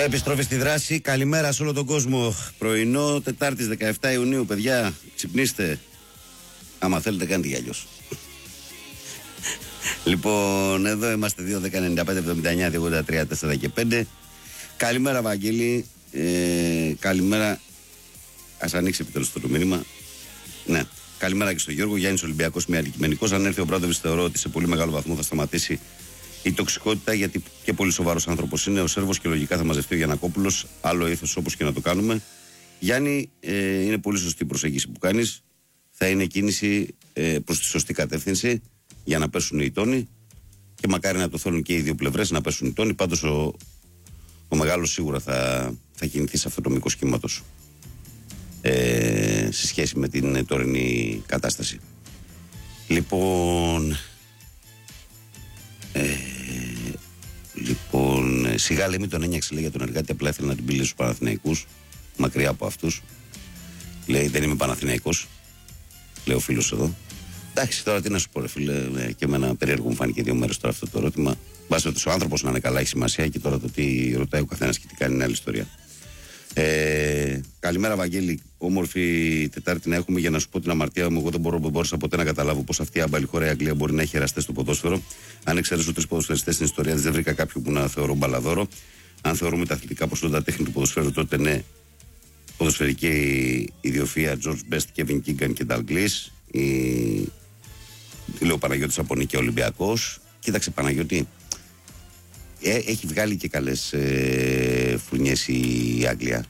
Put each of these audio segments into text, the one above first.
Επιστροφή στη δράση. Καλημέρα σε όλο τον κόσμο. Πρωινό Τετάρτης 17 Ιουνίου, παιδιά. Ξυπνήστε. Άμα θέλετε, κάντε για αλλιώς. Λοιπόν, εδώ είμαστε 2-10-95-79-283-4 και 5. Καλημέρα, Βαγγέλη. Καλημέρα. Ας ανοίξει επιτέλους το μήνυμα. Ναι. Καλημέρα και στον Γιώργο. Γιάννης Ολυμπιακός, μια αντικειμενικός. Αν έρθει ο Μπράντοβιτς, θεωρώ ότι σε πολύ μεγάλο βαθμό θα σταματήσει η τοξικότητα, γιατί και πολύ σοβαρός άνθρωπος είναι ο Σέρβος και λογικά θα μαζευτεί ο Γιαννακόπουλος. Άλλο ήθος όπως και να το κάνουμε. Γιάννη, είναι πολύ σωστή η προσέγγιση που κάνεις. Θα είναι κίνηση προς τη σωστή κατεύθυνση για να πέσουν οι τόνοι και μακάρι να το θέλουν και οι δύο πλευρές να πέσουν οι τόνοι. Πάντως ο μεγάλος σίγουρα θα κινηθεί σε αυτό το μήκος κύματος σε σχέση με την τωρινή κατάσταση. Λοιπόν, σιγά λέει μην τον ένιαξε, λέει, για τον εργάτη, απλά ήθελε να την πειλήσει στους Παναθηναϊκούς, μακριά από αυτούς. Λέει δεν είμαι Παναθηναϊκός, λέει ο φίλος εδώ. Εντάξει, τώρα τι να σου πω, ρε φίλε, και εμένα περίεργο μου φάνηκε 2 μέρες τώρα αυτό το ερώτημα. Βάσει ότι ο άνθρωπος να είναι καλά έχει σημασία, και τώρα το τι ρωτάει ο καθένας και τι κάνει είναι άλλη ιστορία. Καλημέρα, Βαγγέλη. Όμορφη Τετάρτη να έχουμε. Για να σου πω την αμαρτία μου, εγώ δεν μπορούσα ποτέ να καταλάβω πως αυτή η άμπαλη χώρα η Αγγλία μπορεί να έχει εραστές στο ποδόσφαιρο. Αν εξαιρέσω 3 ποδοσφαιριστές στην ιστορία της, δεν βρήκα κάποιον που να θεωρώ μπαλαδόρο. Αν θεωρούμε τα αθλητικά προσόντα τέχνη του ποδοσφαίρου, τότε ναι. Ποδοσφαιρική ιδιοφυΐα George Best, Kevin Keegan και Dalglish. Λέω Παναγιώτης από Νίκαια Ολυμπιακός. Κοίταξε, Παναγιώτη, έχει βγάλει και καλές φουρνιές η Αγγλία.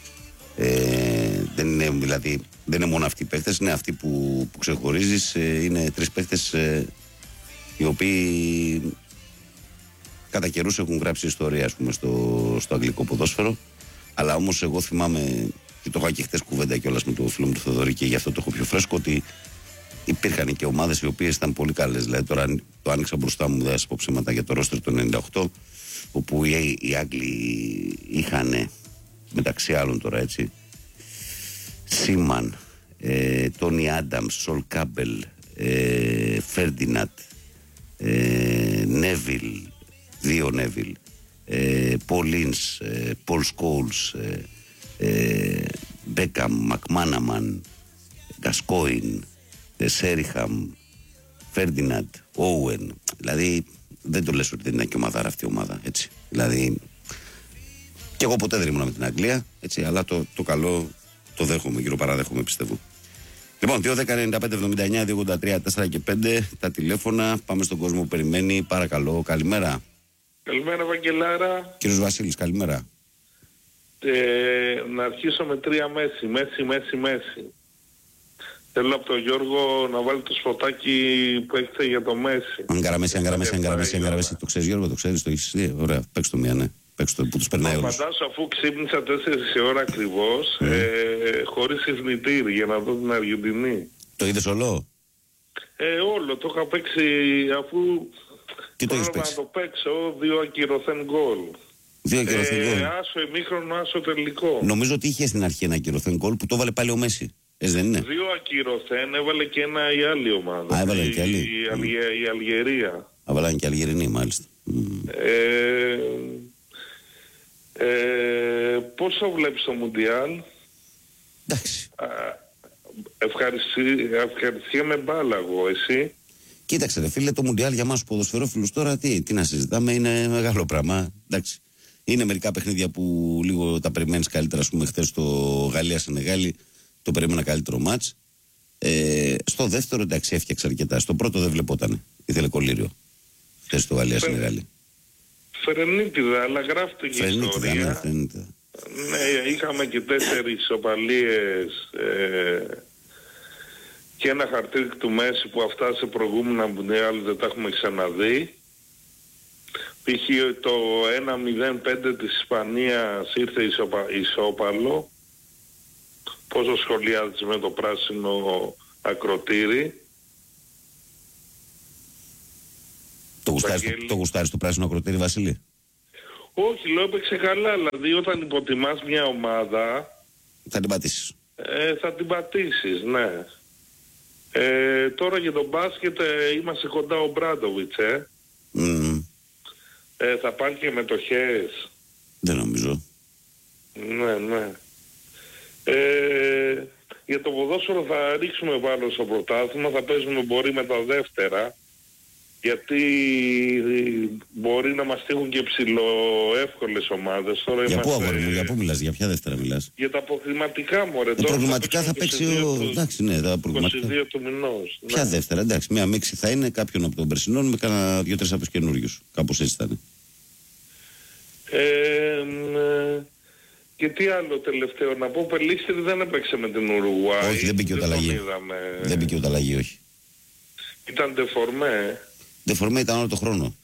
Δεν είναι, δηλαδή, δεν είναι μόνο αυτοί οι παίχτες, είναι αυτοί που ξεχωρίζεις. Είναι 3 παίχτες οι οποίοι κατά καιρούς έχουν γράψει ιστορία, ας πούμε, στο αγγλικό ποδόσφαιρο. Αλλά όμως εγώ θυμάμαι, και το είχα και χτες κουβέντα κιόλας με το φίλο μου του Θοδωρή, και γι' αυτό το έχω πιο φρέσκο, ότι υπήρχαν και ομάδες οι οποίες ήταν πολύ καλές. Δηλαδή τώρα το άνοιξα μπροστά μου, δεν θα σας πω ψέματα, για το ρόστερ του 98, όπου οι Άγγλοι είχαν, μεταξύ άλλων τώρα, έτσι, Σίμαν, Τόνι Άνταμς, Σολ Κάμπελ, Φέρντιναντ, Νέβιλ, 2 Νέβιλ, Πολ Ίνς, Πολ Σκόλς, Μπέκαμ, Μακμάναμαν, Γκασκόιν, Σέριχαμ, Φέρντιναντ, Όουεν. Δηλαδή δεν το λες ότι δεν είναι και ομαδάρα αυτή η ομάδα, έτσι. Δηλαδή και εγώ ποτέ δεν ήμουν με την Αγγλία, έτσι, αλλά το καλό το δέχομαι, γύρω παραδέχομαι, πιστεύω. Λοιπόν, 2-10-95-79-283-4 και 5 τα τηλέφωνα. Πάμε στον κόσμο που περιμένει. Παρακαλώ, καλημέρα. Καλημέρα, Βαγγελάρα. Κύριος Βασίλης, καλημέρα. Να αρχίσω με 3 μέση. Θέλω από τον Γιώργο να βάλει το σφωτάκι που έχετε για το Μέση. Αγκαραμέση. Το ξέρεις, Γιώργο, το ξέρεις, το έχεις δει. Ωραία, παίξ' το μία, ναι. Παίξ' το που τους περνάει όλους. Φαντάσου, αφού ξύπνησα 4 η ώρα ακριβώς, χωρίς ευνητήρι, για να δω την Αργεντινή. Το είδες όλο? Όλο, το είχα παίξει, αφού τι το έχεις παίξει? να το παίξω, 2 ακυρωθέν γκολ. 2 ακυρωθέν γκολ. Άσο ημίχρονο, άσο τελικό. Νομίζω ότι είχε στην αρχή ένα ακυρωθέν γκολ που το έβαλε πάλι ο Μέση. Δεν είναι? 2 ακυρωθέν, έβαλε και ένα η άλλη ομάδα. Έβαλε και άλλη. Η Αλγερία. Έβαλαν και Αλγερινή, μάλιστα. Πώς το βλέπεις το Μουντιάλ? Εντάξει. Ευχαριστιέμαι μπάλα εγώ, εσύ? Κοίταξε, ρε φίλε, το Μουντιάλ για μας ποδοσφαιρόφιλους τώρα τι να συζητάμε, είναι μεγάλο πράγμα. Εντάξει. Είναι μερικά παιχνίδια που λίγο τα περιμένεις καλύτερα. Ας πούμε, χθες το Γαλλία-Σενεγάλη το περίμενα καλύτερο μάτς. Στο δεύτερο, εντάξει, έφτιαξε αρκετά. Στο πρώτο δεν βλεπότανε. Ήθελε κολλήριο. Χθες το Γαλλία-Σενεγάλη. Φρενίτιδα, αλλά γράφεται και ιστορία. Ναι, είχαμε και 4 ισοπαλίες και ένα χαρτί του Μέση που αυτά σε προηγούμενα Μουντιάλ δεν τα έχουμε ξαναδεί. Π.χ. το 1-0-5 της Ισπανίας ήρθε ισόπαλο. Πόσο σχολιάζεις με το πράσινο ακροτήρι? Το γουστάρεις το πράσινο ακροτήρι, Βασίλη? Όχι, λέω έπαιξε καλά. Δηλαδή όταν υποτιμάς μια ομάδα θα την πατήσεις. Θα την πατήσεις, ναι. Τώρα για τον μπάσκετ είμαστε κοντά ο Μπράντοβιτς, θα πάρει και μετοχές. Δεν νομίζω. Ναι. Για το ποδόσφαιρο θα ρίξουμε πάνω στο πρωτάθλημα, θα παίζουμε μπορεί με τα δεύτερα, γιατί μπορεί να μας τύχουν και ψηλοεύκολες ομάδες. Τώρα για είμαστε... πού αγόρι μου, για πού μιλάς, για ποια δεύτερα μιλάς? Για τα προκριματικά μου, ρε. Τα προκριματικά θα παίξει εντάξει, ναι, τα προκριματικά. 22 του μηνός. Ποια ναι. δεύτερα, εντάξει, μια μίξη θα είναι κάποιον από τον περσινόν με κάνα 2-3 από τους καινούριους. Κάπως έτσι θα είναι. Και τι άλλο τελευταίο να πω, Πελίστερη δεν έπαιξε με την Ουρουγουάη. Όχι, δεν μπήκε ούτε αλλαγή. Δεν μπήκε ούτε αλλαγή, όχι. Ήταν ντεφορμέ. Ντεφορμέ ήταν όλο το χρόνο.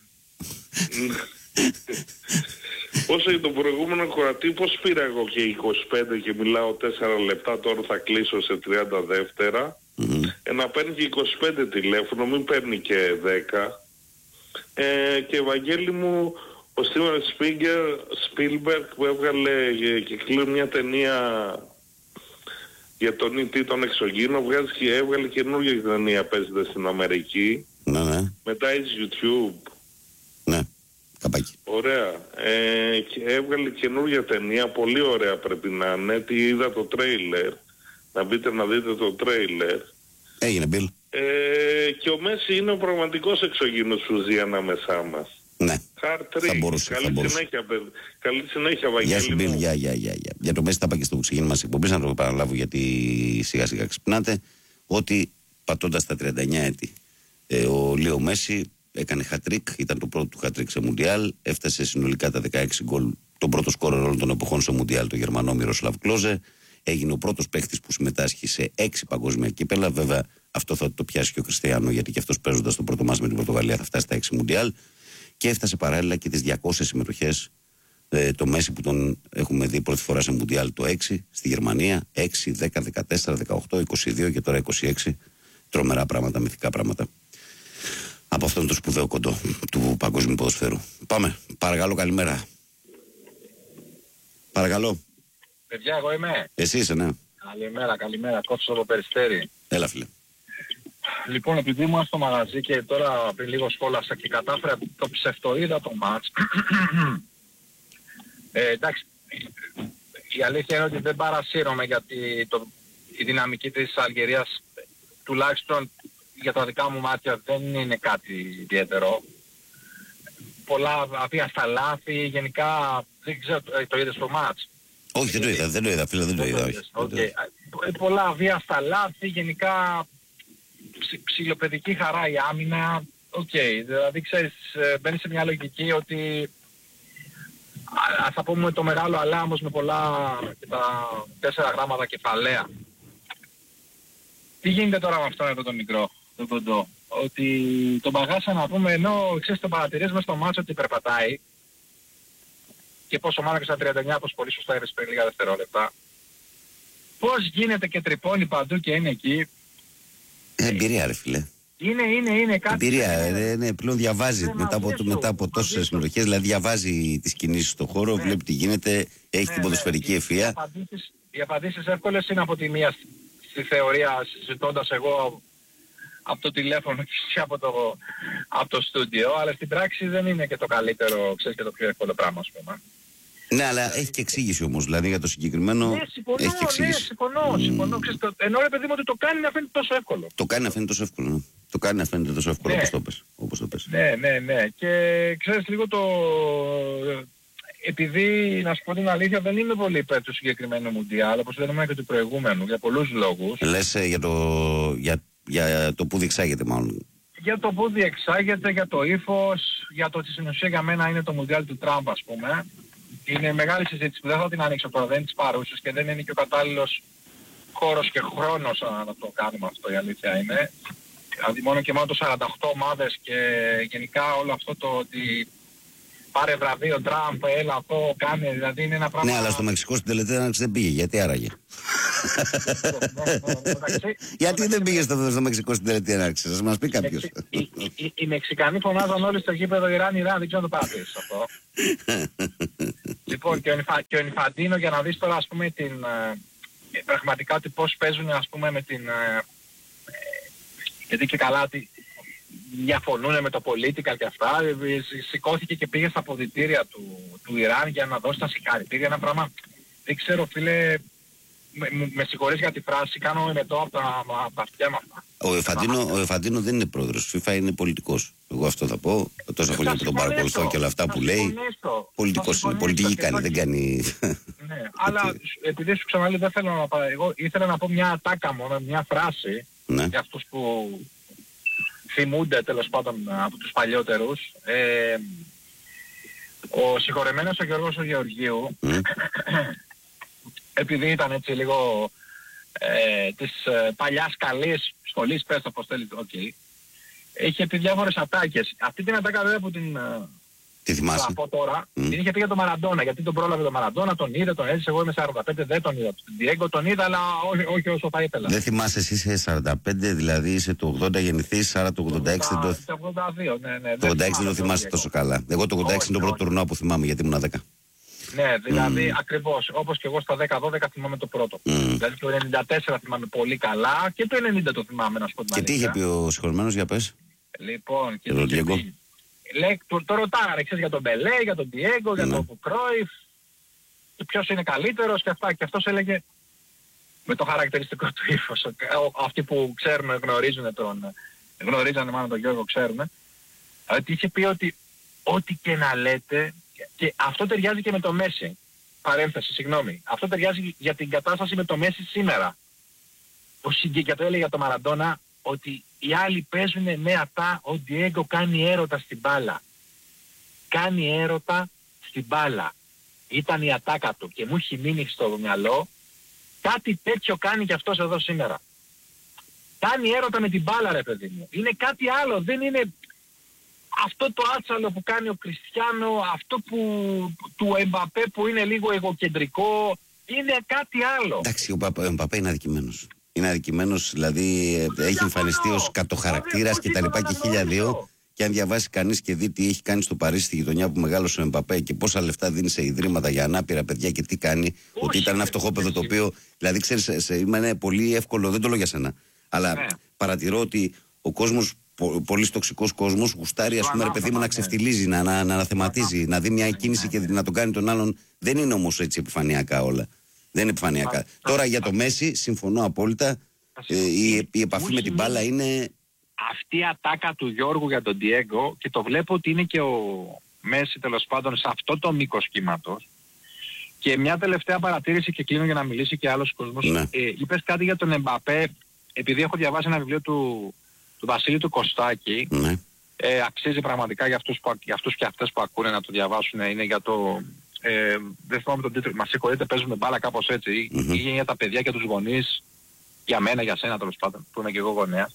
Όσο για τον προηγούμενο κορατή, πώς πήρα εγώ και 25 και μιλάω 4 λεπτά, τώρα θα κλείσω σε 30 δεύτερα. Να παίρνει και 25 τηλέφωνο, μην παίρνει και 10. Και Ευαγγέλη μου, ο Στίβεν Σπίλμπεργκ που έβγαλε και κλείνει μια ταινία για τον E.T. τον εξωγήινο, έβγαλε καινούργια ταινία, παίζεται στην Αμερική. Ναι. Μετά έχει YouTube. Ναι, καπάκι. Ωραία. Και έβγαλε καινούργια ταινία, πολύ ωραία πρέπει να είναι. Τι είδα το τρέιλερ. Να μπείτε να δείτε το τρέιλερ. Έγινε, Μπιλ. Και ο Μέση είναι ο πραγματικός εξωγήινος που ζει ανάμεσά μας. Ναι. Θα μπορούσε. Καλή συνέχεια, Βαγγέλη. Γεια σου, Μπιλ. Γεια. Για το Μέση θα πάω και στο ξεκίνημα της εκπομπής, να το παραλάβω γιατί σιγά σιγά ξυπνάτε. Ότι πατώντας τα 39 έτη, ο Λίο Μέση έκανε χατρίκ, ήταν το πρώτο του χατρίκ σε Μουντιάλ, έφτασε συνολικά τα 16 γκολ, τον πρώτο σκόρερ όλων των εποχών σε Μουντιάλ, το Γερμανό Μιροσλαβ Κλόζε. Έγινε ο πρώτος παίχτης που συμμετάσχει σε 6 παγκόσμια κύπελα. Βέβαια, αυτό θα το πιάσει και ο Κριστιανό, γιατί και αυτός παίζοντας το πρώτο μάτς με την Πορτογαλία θα φτάσει στα 6 Μουντιάλ. Και έφτασε παράλληλα και τις 200 συμμετοχές. Το Μέση που τον έχουμε δει πρώτη φορά σε Μουντιάλ το 6 στη Γερμανία, 6, 10, 14, 18, 22 και τώρα 26. Τρομερά πράγματα, μυθικά πράγματα. Από αυτόν τον σπουδαίο κοντό του παγκόσμιου ποδοσφαίρου. Πάμε. Παρακαλώ, καλημέρα. Παρακαλώ. Παιδιά, εγώ είμαι. Εσύ είσαι, ναι. Καλημέρα. Κόψω το Περιστέρι. Έλα, φίλε. Λοιπόν, επειδή ήμουν στο μαγαζί και τώρα πριν λίγο σχόλασα και κατάφερα το ψευτοείδα το μάτς. Εντάξει, η αλήθεια είναι ότι δεν παρασύρωμαι γιατί η δυναμική της Αλγερίας, τουλάχιστον για τα δικά μου μάτια, δεν είναι κάτι ιδιαίτερο. Πολλά αβίαστα λάθη, γενικά δεν ξέρω, το είδες το μάτς? Όχι, δεν το είδα, φίλε, δεν το είδα. Πολλά αβίαστα λάθη, γενικά ψιλοπαιδική χαρά η άμυνα. Δηλαδή ξέρεις, μπαίνει σε μια λογική ότι θα πούμε το μεγάλο αλάμος με πολλά και τα 4 γράμματα κεφαλαία. Τι γίνεται τώρα με αυτόν εδώ τον μικρό, τον κοντό? Ότι τον παγάσα να πούμε, ενώ ξέρεις, τον παρατηρείς μες στο μάτσο ότι περπατάει και πόσο μάλλον και στα 39, πως πολύ σωστά είδες πριν λίγα δευτερόλεπτα, πώς γίνεται και τρυπώνει παντού και είναι εκεί. Εμπειρία, ρε φίλε. Είναι κάτι. Εμπειρία, ναι, πλέον διαβάζει μετά από τόσες συμμετοχές, δηλαδή διαβάζει τις κινήσεις στον χώρο, βλέπει τι γίνεται, έχει την ποδοσφαιρική ευφυΐα. Οι απαντήσεις εύκολες είναι από τη μία στη θεωρία, συζητώντας εγώ από το τηλέφωνο και από το στούντιο, αλλά στην πράξη δεν είναι και το καλύτερο, ξέρεις, και το πιο εύκολο πράγμα, ας πούμε. Ναι, αλλά έχει και εξήγηση όμως, δηλαδή για το συγκεκριμένο έχει και εξήγηση. Ναι, συμφωνώ. Ενώ ρε παιδί μου ότι το κάνει να φαίνεται τόσο εύκολο. Το κάνει να φαίνεται τόσο εύκολο, ναι. Το κάνει να φαίνεται τόσο εύκολο, όπως το πες. Ναι. Και ξέρεις λίγο επειδή, να σου πω την αλήθεια, δεν είμαι πολύ υπέρ του συγκεκριμένου Μουντιάλ, όπως δεν ήμουν και του προηγούμενου, για πολλούς λόγους. Λες για το που διεξάγεται μάλλον. Για το που διεξάγεται, για το ύφος, για το ότι στην ουσία για μένα είναι το Μουντιάλ του Τραμπ, ας πούμε. Είναι μεγάλη συζήτηση που δεν θα την ανοίξω τώρα, δεν είναι της παρούσης και δεν είναι και ο κατάλληλος χώρος και χρόνος να το κάνουμε αυτό, η αλήθεια είναι. Δηλαδή μόνο και μόνο το 48 ομάδες και γενικά όλο αυτό το ότι πάρε βραβείο Τραμπ, έλα αυτό, κάνε, δηλαδή είναι ένα πράγμα... Ναι, αλλά στο Μεξικό στην τελευταία ανάξη δεν πήγε, γιατί άραγε? Γιατί δεν πήγε στο Μεξικό στην τελευταία ανάξη, σας μας πει κάποιος. Οι Μεξικανοί φωνάζαν όλοι στο γήπεδο Ιράν, δεν ξέρω να το παρατηρήσεις αυτό. Λοιπόν, και ο Ινφαντίνο, για να δεις τώρα, ας πούμε, πραγματικά ότι πώς παίζουν, ας πούμε, με την... γιατί και καλά ότι διαφωνούν με το political και αυτά. Σηκώθηκε και πήγε στα αποδυτήρια του Ιράν για να δώσει τα συγχαρητήρια. Ένα πράγμα, δεν ξέρω φίλε, με συγχωρείς για τη φράση, κάνω εμετό από τα αυτιά με αυτά. Ο Εφαντίνο δεν είναι πρόεδρος, FIFA είναι πολιτικός. Εγώ αυτό θα πω, τόσα χρόνια που τον παρακολουθώ και όλα αυτά που λέει. Πολιτικός είναι, πολιτική κάνει, δεν κάνει. Ναι, αλλά επειδή σου ξαναλέω δεν θέλω να πάω, εγώ ήθελα να πω μια ατάκα μόνο, μια φράση για αυτούς που θυμούνται τέλος πάντων από τους παλιότερους. Ο συγχωρεμένος ο Γιώργος ο Γεωργίου, επειδή ήταν έτσι λίγο της παλιάς καλής σχολής, πες το πως θέλει, είχε πει διάφορες ατάκες. Αυτή την ατάκα βέβαια που τι θυμάσαι? Θα πω τώρα, την είχε πει για τον Μαραντόνα, γιατί τον πρόλαβε τον Μαραντόνα, τον είδε, τον έζησε, εγώ είμαι 45, δεν τον είδα. Τον Διέγκο τον είδα, αλλά όχι όσο θα ήθελα. Δεν θυμάσαι, εσύ είσαι 45, δηλαδή είσαι το 80 γεννηθείς, άρα το 86 δεν το... Το 82, ναι. Το 86 δεν το θυμάσαι τόσο καλά. Εγώ το 86 είναι το πρώτο τουρνουά που θυμάμαι, γιατί ήμουν 10. Ναι, δηλαδή ακριβώς, όπως και εγώ στα 10-12 θυμάμαι το πρώτο. Δηλαδή το 94 θυμάμαι πολύ καλά και το 90 το θυμάμαι, να σου πω την αλήθεια. Και τι είχε πει ο συγχωρεμένος, για πες? Λοιπόν, και το ρωτάγανε, ξέρεις, για τον Μπελέ, για τον Διέγκο, για τον Κρόιφ, και ποιος είναι καλύτερος και αυτά. Και αυτός έλεγε με το χαρακτηριστικό του ύφος. Αυτοί που ξέρουν, γνωρίζανε μάλλον τον Γιώργο, ξέρουν, ότι είχε πει ότι ό,τι και να λέτε, και αυτό ταιριάζει και με το Μέση. Παρένθεση, συγγνώμη. Αυτό ταιριάζει για την κατάσταση με το Μέση σήμερα. Και το έλεγε για τον Μαραντόνα, ότι οι άλλοι παίζουν με αυτά, ο Διέγκο κάνει έρωτα στην μπάλα. Κάνει έρωτα στην μπάλα. Ήταν η ατάκα του και μου έχει μείνει στο μυαλό, κάτι τέτοιο κάνει και αυτός εδώ σήμερα. Κάνει έρωτα με την μπάλα, ρε παιδί μου. Είναι κάτι άλλο, δεν είναι αυτό το άτσαλο που κάνει ο Κριστιάνο, αυτό που του Εμπαπέ που είναι λίγο εγωκεντρικό, είναι κάτι άλλο. Εντάξει, ο Εμπαπέ είναι αδικημένος. Είναι αδικημένος, δηλαδή έχει εμφανιστεί ως κατοχαρακτήρας και τα λοιπά και 1002. Και αν διαβάσει κανείς και δει τι έχει κάνει στο Παρίσι, στη γειτονιά που μεγάλωσε ο Εμπαπέ και πόσα λεφτά δίνει σε ιδρύματα για ανάπηρα παιδιά και τι κάνει, ότι ήταν ένα φτωχόπεδο το οποίο, δηλαδή ξέρεις, είναι πολύ εύκολο, δεν το λέω για σένα, αλλά παρατηρώ ότι ο κόσμος, πολύ τοξικός κόσμος, γουστάρει, ας πούμε, ρε παιδί μου, να ξεφτιλίζει, να αναθεματίζει, να δει μια κίνηση και να τον κάνει τον άλλον. Δεν είναι όμως έτσι επιφανειακά όλα. Δεν είναι επιφανειακά. Τώρα για το Μέση, συμφωνώ απόλυτα. Η επαφή με την μπάλα είναι. Αυτή η ατάκα του Γιώργου για τον Διέγκο, και το βλέπω ότι είναι και ο Μέση τέλος πάντων σε αυτό το μήκος κύματος. Και μια τελευταία παρατήρηση και κλείνω για να μιλήσει και άλλος κόσμος. Ναι. Είπες κάτι για τον Εμπαπέ, επειδή έχω διαβάσει ένα βιβλίο του Βασίλη του Κωστάκη. Ναι. Αξίζει πραγματικά για αυτούς και αυτές που ακούνε να το διαβάσουν. Είναι για το... δεν θυμάμαι τον τίτλο, μας συγχωρείτε, παίζουμε μπάλα κάπως έτσι. Ή για τα παιδιά και τους γονείς, για μένα, για σένα τέλος πάντων, που είμαι και εγώ γονέας.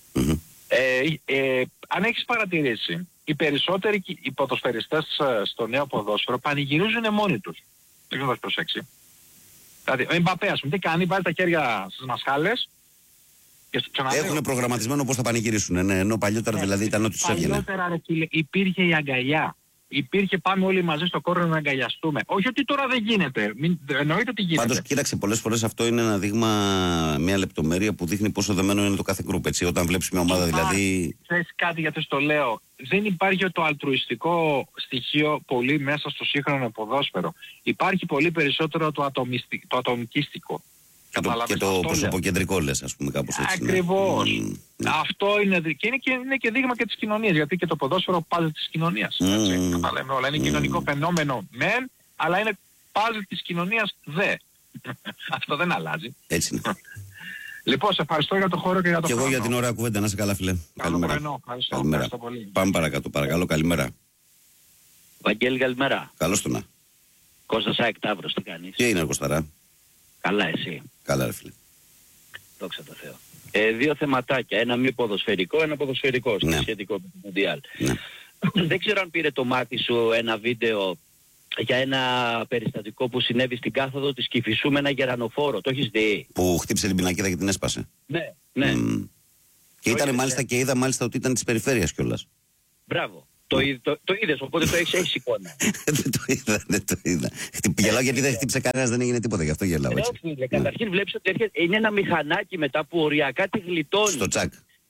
Αν έχεις παρατηρήσει, οι περισσότεροι οι ποδοσφαιριστές στο νέο ποδόσφαιρο πανηγυρίζουν μόνοι τους. Δεν ξέρω να προσέξει. Δηλαδή, ο Εμπαπέ, ας πούμε, τι κάνει, βάζει τα χέρια στις μασχάλες και στο ξαναλέω. Έχουν προγραμματισμένο πώς θα πανηγυρίσουν, ναι, ενώ παλιότερα δηλαδή ήταν ό,τι τους έβγαινε. Παλιότερα, ρε φίλε, υπήρχε η αγκαλιά. Υπήρχε, πάμε όλοι μαζί στο κόρνο να αγκαλιαστούμε. Όχι ότι τώρα δεν γίνεται. Εννοείται ότι γίνεται. Πάντως, κοίταξε, πολλές φορές αυτό είναι ένα δείγμα, μια λεπτομέρεια που δείχνει πόσο δεμένο είναι το κάθε γκρουπ. Έτσι, όταν βλέπεις μια ομάδα δηλαδή. Θες κάτι γιατί στο λέω. Δεν υπάρχει το αλτρουιστικό στοιχείο πολύ μέσα στο σύγχρονο ποδόσφαιρο. Υπάρχει πολύ περισσότερο το ατομικίστικο. Και το προσωποκεντρικό, λες, ας πούμε, κάπως έτσι. Ακριβώς. Ναι. Αυτό είναι και δείγμα και της κοινωνίας, γιατί και το ποδόσφαιρο πάζει της κοινωνίας. Λέμε όλα. Είναι κοινωνικό φαινόμενο μεν, αλλά είναι πάζει της κοινωνίας δε. Αυτό δεν αλλάζει. Έτσι είναι. Λοιπόν, σε ευχαριστώ για το χώρο και για το χρόνο. Και εγώ για την ωραία κουβέντα. Να είσαι καλά, φίλε. Καλημέρα. Ευχαριστώ πολύ. Πάμε παρακάτω, παρακαλώ. Καλημέρα. Βαγγέλη, καλημέρα. Καλώς το να. Κώστας ΑΕΚ Ταύρος, τι κάνεις? Τι είναι, Κωσταρά? Καλά, εσύ? Καλά, ρε φίλε. Δόξα τω Θεώ. Δύο θεματάκια. Ένα μη ποδοσφαιρικό, ένα ποδοσφαιρικό. Ναι. Σχετικό με το Μουντιάλ. Ναι. Δεν ξέρω αν πήρε το μάτι σου ένα βίντεο για ένα περιστατικό που συνέβη στην κάθοδο της Κηφισού με ένα γερανοφόρο. Το έχεις δει? Που χτύπησε την πινακίδα και την έσπασε. Ναι, ναι. Και ήταν μάλιστα, και είδα μάλιστα ότι ήταν της περιφέρειας κιόλας. Μπράβο. Το είδες, οπότε το έχεις εικόνα. Δεν το είδα. Γελάω γιατί δεν χτύπησε κανένας, δεν έγινε τίποτα, γι' αυτό γελάω έτσι. Καταρχήν βλέπεις ότι είναι ένα μηχανάκι μετά που οριακά τη γλιτώνει. Στο τσακ.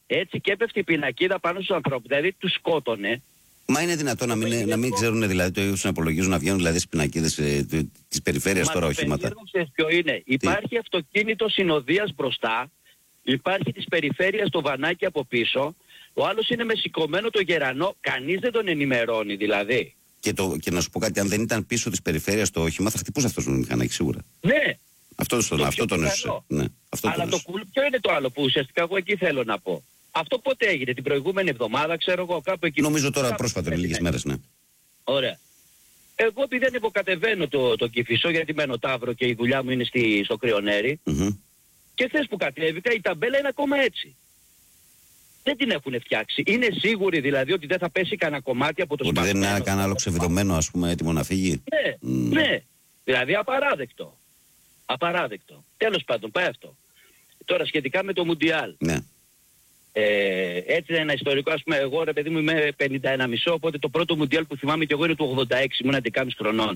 Έτσι και έπεφτε η πινακίδα πάνω στους ανθρώπους, δηλαδή τους σκότωνε. Μα είναι δυνατόν να μην ξέρουν δηλαδή το ίδιο να υπολογίζουν, να βγαίνουν δηλαδή στις πινακίδες της περιφέρειας τώρα οχήματα. Μα το ποιο είναι. Υπάρχει αυτοκίνητο συνοδείας μπροστά, υπάρχει της περιφέρειας το βανάκι από πίσω, ο άλλος είναι με σηκωμένο το γερανό, κανείς δεν τον ενημερώνει δηλαδή. Και να σου πω κάτι, αν δεν ήταν πίσω της περιφέρειας το όχημα θα χτυπούσε αυτός τον μηχανάκι σίγουρα. Ναι. Αυτό τον έζησε. Ναι, αλλά το κουλ ποιο είναι το άλλο που ουσιαστικά εγώ εκεί θέλω να πω. Αυτό πότε έγινε, την προηγούμενη εβδομάδα, ξέρω εγώ, κάπου εκεί. Νομίζω τώρα πρόσφατα, λίγες μέρες, ναι. Ωραία. Εγώ επειδή δεν υποκατεβαίνω το Κηφισό, γιατί μένω Ταύρο και η δουλειά μου είναι στο Κρυονέρι, και χθες που κατέβηκα η ταμπέλα είναι ακόμα έτσι. Δεν την έχουν φτιάξει. Είναι σίγουροι δηλαδή ότι δεν θα πέσει κανένα κομμάτι από το σπασμένο? Ότι δεν είναι κανένα άλλο ξεβιδωμένο, ας πούμε, έτοιμο να φύγει. Ναι. Δηλαδή απαράδεκτο. Απαράδεκτο. Τέλος πάντων, πάει αυτό. Τώρα σχετικά με το Μουντιάλ. Ναι. Έτσι είναι ένα ιστορικό, ας πούμε, εγώ ρε παιδί μου είμαι 51,5, οπότε το πρώτο Μουντιάλ που θυμάμαι και εγώ είναι του 86, ήμουν 11,5 χρονών.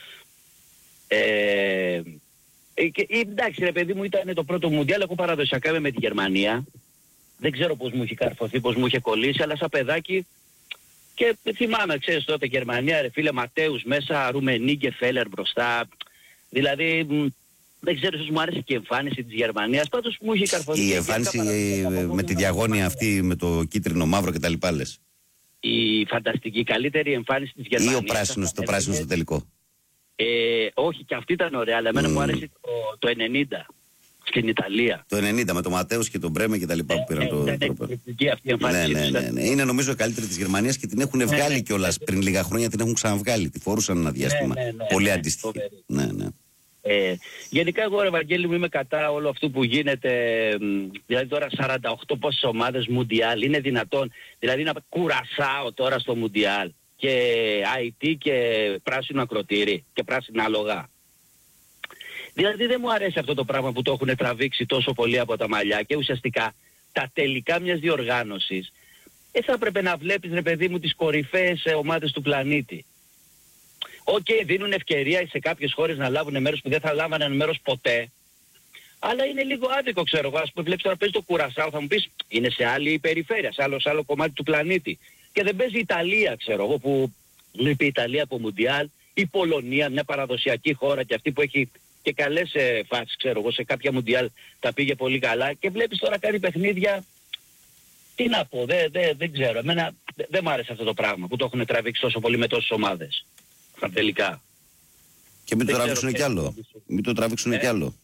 Εντάξει ρε παιδί μου, ήταν το πρώτο Μουντιάλ, εγώ παραδοσιακά είμαι με τη Γερμανία. Δεν ξέρω πώς μου είχε καρφωθεί, πώς μου είχε κολλήσει, αλλά σαν παιδάκι και θυμάμαι, ξέρεις τότε Γερμανία, ρε φίλε, Ματέους μέσα, Ρουμενίγκε, Φέλερ μπροστά. Δηλαδή δεν ξέρω, ίσως μου άρεσε και η εμφάνιση της Γερμανίας, πάντως μου είχε καρφωθεί. Η εμφάνιση με τη διαγώνια αυτή, με το κίτρινο μαύρο κτλ. Λες. Η φανταστική, καλύτερη εμφάνιση της Γερμανίας. Ή το πράσινο στο τελικό. Όχι, και αυτή ήταν ωραία, αλλά εμένα μου άρεσε το 90. Στην Ιταλία. Το 90 με τον Ματέους και τον Μπρέμε και τα λοιπά που πήραν το τρόπο. Ναι. Είναι νομίζω η καλύτερη της Γερμανίας και την έχουν βγάλει κιόλας πριν λίγα χρόνια, την έχουν ξαναβγάλει. Τη φορούσαν ένα διάστημα. Πολύ αντίστοιχη. Ναι. Γενικά εγώ ρε Βαγγέλη μου είμαι κατά όλο αυτό που γίνεται. Δηλαδή τώρα 48 πόσες ομάδες Μουντιάλ είναι δυνατόν? Δηλαδή να κουρασάω τώρα στο Μουντιάλ και IT και πράσινο ακροτήρι και πράσινα άλογα. Δηλαδή δεν μου αρέσει αυτό το πράγμα που το έχουν τραβήξει τόσο πολύ από τα μαλλιά και ουσιαστικά τα τελικά μιας διοργάνωσης θα έπρεπε να βλέπεις ρε παιδί μου τις κορυφαίες ομάδες του πλανήτη. Δίνουν ευκαιρία σε κάποιες χώρες να λάβουν μέρος που δεν θα λάβανε μέρος ποτέ. Αλλά είναι λίγο άδικο, ξέρω εγώ. Ας πούμε, βλέπεις τώρα παίζει το Κουρασάο, θα μου πεις είναι σε άλλη περιφέρεια, σε άλλο κομμάτι του πλανήτη. Και δεν παίζει η Ιταλία, ξέρω εγώ, που λείπει η Ιταλία από Μουντιάλ, η Πολωνία, μια παραδοσιακή χώρα και αυτή που έχει και καλές φάσεις, ξέρω εγώ, σε κάποια Μουντιάλ τα πήγε πολύ καλά. Και βλέπεις τώρα κάτι παιχνίδια. Τι να πω, δεν ξέρω. Εμένα δεν μ' άρεσε αυτό το πράγμα που το έχουν τραβήξει τόσο πολύ με τόσες ομάδες. Στα τελικά. Και μην το τραβήξουν κι άλλο. Μην το τραβήξουν κι άλλο.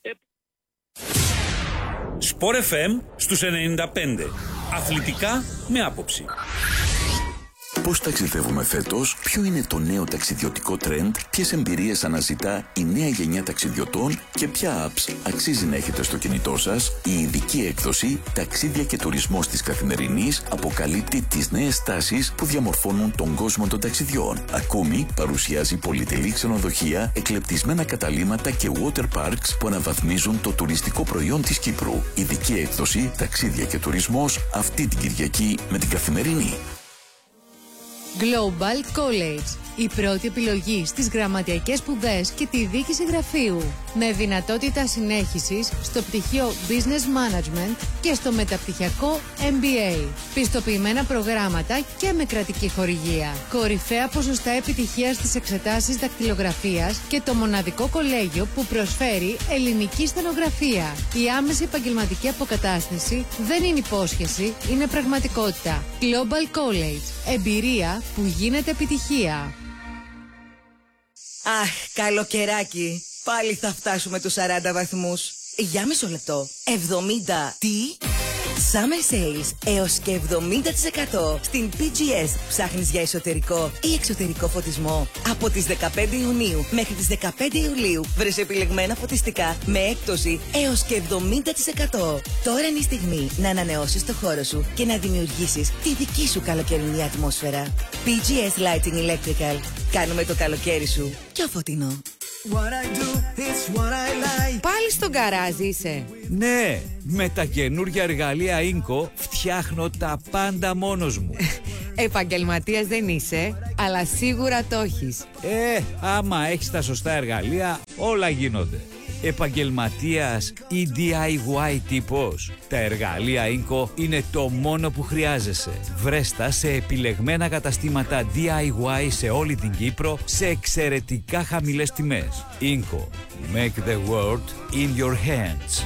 Sport FM στους 95. Αθλητικά με άποψη. Πώς ταξιδεύουμε φέτος, ποιο είναι το νέο ταξιδιωτικό τρέντ, ποιες εμπειρίες αναζητά η νέα γενιά ταξιδιωτών και ποια apps αξίζει να έχετε στο κινητό σας. Η ειδική έκδοση «Ταξίδια και τουρισμός της Καθημερινής» αποκαλύπτει τις νέες τάσεις που διαμορφώνουν τον κόσμο των ταξιδιών. Ακόμη παρουσιάζει πολυτελή ξενοδοχεία, εκλεπτισμένα καταλύματα και water parks που αναβαθμίζουν το τουριστικό προϊόν της Κύπρου. Ειδική έκδοση «Ταξίδια και τουρισμός» αυτή την Κυριακή με την Καθημερινή. Global College. Η πρώτη επιλογή στις γραμματιακές σπουδές και τη διοίκηση γραφείου. Με δυνατότητα συνέχισης στο πτυχίο Business Management και στο μεταπτυχιακό MBA. Πιστοποιημένα προγράμματα και με κρατική χορηγία. Κορυφαία ποσοστά επιτυχίας στις εξετάσεις δακτυλογραφίας και το μοναδικό κολέγιο που προσφέρει ελληνική στενογραφία. Η άμεση επαγγελματική αποκατάσταση δεν είναι υπόσχεση, είναι πραγματικότητα. Global College. Εμπειρία που γίνεται επιτυχία. Αχ, καλοκαιράκι. Πάλι θα φτάσουμε τους 40 βαθμούς. Για μισό λεπτό. 70. Τι? Summer Sales έως και 70% στην PGS. Ψάχνεις για εσωτερικό ή εξωτερικό φωτισμό? Από τις 15 Ιουνίου μέχρι τις 15 Ιουλίου βρες επιλεγμένα φωτιστικά με έκπτωση έως και 70%. Τώρα είναι η στιγμή να ανανεώσεις το χώρο σου και να δημιουργήσεις τη δική σου καλοκαιρινή ατμόσφαιρα. PGS Lighting Electrical. Κάνουμε το καλοκαίρι σου πιο φωτεινό. Πάλι στον γκαράζ είσαι? Ναι, με τα καινούργια εργαλεία Inco φτιάχνω τα πάντα μόνος μου. Επαγγελματίας δεν είσαι, αλλά σίγουρα το έχεις. Άμα έχεις τα σωστά εργαλεία, όλα γίνονται. επαγγελματίας ή DIY τύπος? Τα εργαλεία Inco είναι το μόνο που χρειάζεσαι. Βρέστα σε επιλεγμένα καταστήματα DIY σε όλη την Κύπρο σε εξαιρετικά χαμηλές τιμές. Inco. Make the world in your hands.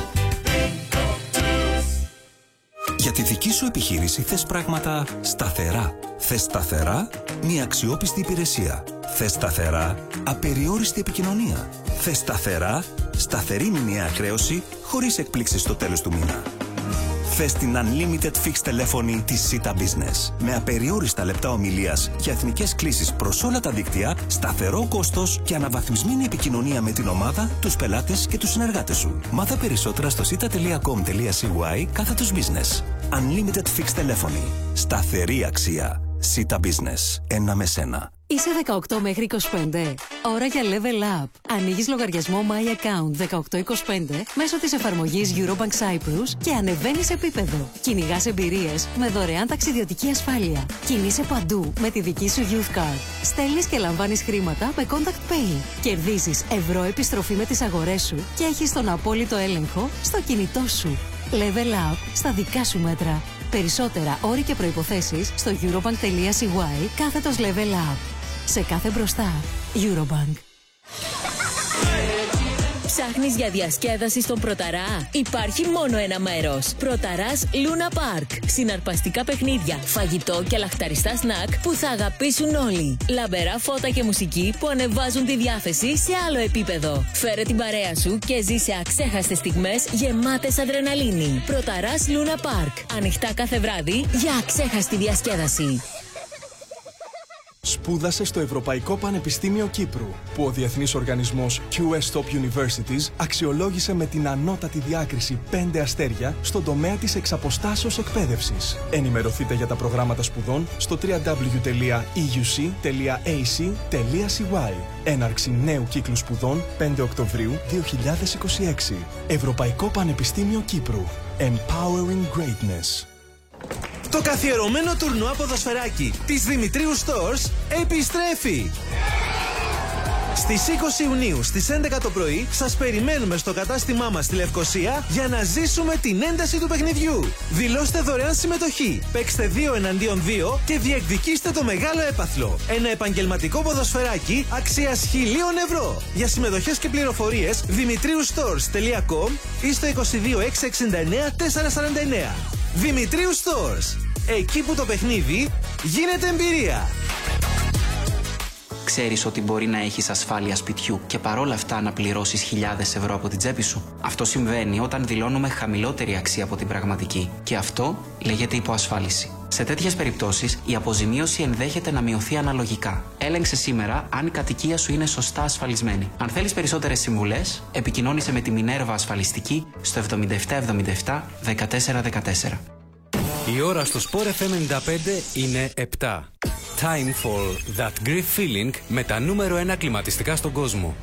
Για τη δική σου επιχείρηση θες πράγματα σταθερά. Θες σταθερά μια αξιόπιστη υπηρεσία. Θες σταθερά απεριόριστη επικοινωνία. Θες σταθερά σταθερή μηνιαία χρέωση χωρίς εκπλήξεις στο τέλος του μήνα. Θες την Unlimited Fixed τηλέφωνη της Sita Business με απεριόριστα λεπτά ομιλίας και εθνικές κλήσεις προς όλα τα δίκτυα, σταθερό κόστος και αναβαθμισμένη επικοινωνία με την ομάδα, τους πελάτες και τους συνεργάτες σου. Μάθε περισσότερα στο sita.com.cy/business. Unlimited Fixed τηλέφωνη. Σταθερή αξία. Sita Business. Ένα με σένα. Είσαι 18 μέχρι 25. Ώρα για Level Up. Ανοίγεις λογαριασμό My Account 1825 μέσω της εφαρμογής Eurobank Cyprus και ανεβαίνεις επίπεδο. Κυνηγάς εμπειρίες με δωρεάν ταξιδιωτική ασφάλεια. Κινείσαι παντού με τη δική σου Youth Card. Στέλνεις και λαμβάνεις χρήματα με Contact Pay. Κερδίζεις ευρώ επιστροφή με τις αγορές σου και έχεις τον απόλυτο έλεγχο στο κινητό σου. Level Up στα δικά σου μέτρα. Περισσότερα όροι και προϋποθέσεις στο eurobank.cy/level up. Σε κάθε μπροστά, Eurobank. Ψάχνεις για διασκέδαση στον Πρωταρά? Υπάρχει μόνο ένα μέρος. Πρωταράς Luna Park. Συναρπαστικά παιχνίδια, φαγητό και λαχταριστά σνακ που θα αγαπήσουν όλοι. Λαμπερά φώτα και μουσική που ανεβάζουν τη διάθεση σε άλλο επίπεδο. Φέρε την παρέα σου και ζήσε αξέχαστες στιγμές γεμάτες αδρεναλίνη. Πρωταράς Luna Park. Ανοιχτά κάθε βράδυ για αξέχαστη διασκέδαση. Σπούδασε στο Ευρωπαϊκό Πανεπιστήμιο Κύπρου, που ο διεθνής οργανισμός QS Top Universities αξιολόγησε με την ανώτατη διάκριση 5 αστέρια στον τομέα της εξαποστάσεως εκπαίδευσης. Ενημερωθείτε για τα προγράμματα σπουδών στο www.euc.ac.cy. Έναρξη νέου κύκλου σπουδών 5 Οκτωβρίου 2026. Ευρωπαϊκό Πανεπιστήμιο Κύπρου. Empowering Greatness. Το καθιερωμένο τουρνουά ποδοσφαιράκι της Δημητρίου Stores επιστρέφει! Στις 20 Ιουνίου στις 11 το πρωί σας περιμένουμε στο κατάστημά μας στη Λευκοσία για να ζήσουμε την ένταση του παιχνιδιού. Δηλώστε δωρεάν συμμετοχή, παίξτε 2 εναντίον 2 και διεκδικήστε το μεγάλο έπαθλο. Ένα επαγγελματικό ποδοσφαιράκι αξίας 1.000 ευρώ. Για συμμετοχές και πληροφορίες dimitriustores.com ή στο 22 669 449. Δημητρίου Stores. Εκεί που το παιχνίδι γίνεται εμπειρία. Ξέρεις ότι μπορεί να έχεις ασφάλεια σπιτιού και παρόλα αυτά να πληρώσεις χιλιάδες ευρώ από την τσέπη σου? Αυτό συμβαίνει όταν δηλώνουμε χαμηλότερη αξία από την πραγματική. Και αυτό λέγεται υποασφάλιση. Σε τέτοιες περιπτώσεις, η αποζημίωση ενδέχεται να μειωθεί αναλογικά. Έλεγξε σήμερα αν η κατοικία σου είναι σωστά ασφαλισμένη. Αν θέλεις περισσότερες συμβουλές, επικοινώνησε με τη Μινέρβα Ασφαλιστική στο 7777 1414. Η ώρα στο Sport FM 95 είναι 7. Time for that Greek feeling με τα νούμερο 1 κλιματιστικά στον κόσμο.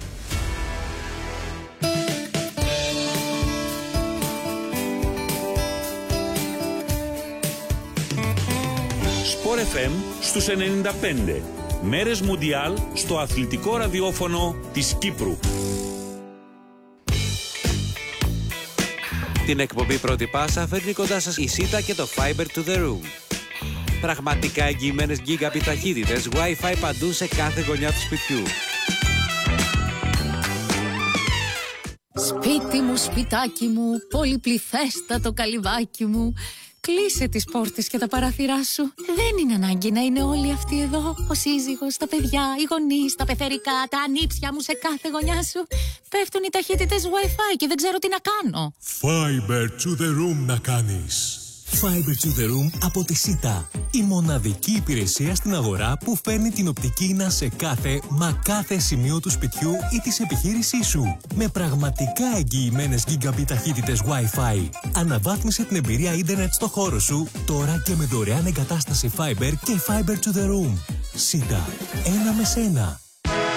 Sport FM στους 95. Μέρες Μουντιάλ στο αθλητικό ραδιόφωνο της Κύπρου. Την εκπομπή Πρώτη Πάσα φέρνει κοντά σας η Sita και το Fiber to the Room. Πραγματικά εγγυημένες gigabit ταχύτητες, Wi-Fi παντού σε κάθε γωνιά του σπιτιού. Σπίτι μου, σπιτάκι μου, πολυπληθέστατο καλυβάκι μου. Κλείσε τις πόρτες και τα παράθυρά σου. Δεν είναι ανάγκη να είναι όλοι αυτοί εδώ. Ο σύζυγος, τα παιδιά, οι γονείς, τα πεθερικά, τα ανήψια μου σε κάθε γωνιά σου. Πέφτουν οι ταχύτητες Wi-Fi και δεν ξέρω τι να κάνω. Fiber to the room να κάνεις. Fiber to the room από τη Sita. Η μοναδική υπηρεσία στην αγορά που φέρνει την οπτική ίνα σε κάθε σημείο του σπιτιού ή της επιχείρησής σου. Με πραγματικά εγγυημένες gigabit ταχύτητες Wi-Fi. Αναβάθμισε την εμπειρία ίντερνετ στο χώρο σου τώρα και με δωρεάν εγκατάσταση Fiber και Fiber to the room. Sita. Ένα με σένα.